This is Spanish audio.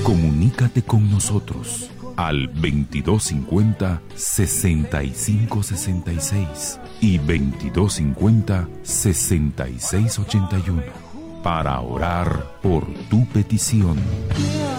Comunícate con nosotros al 2250-6566 y 2250-6681 para orar por tu petición.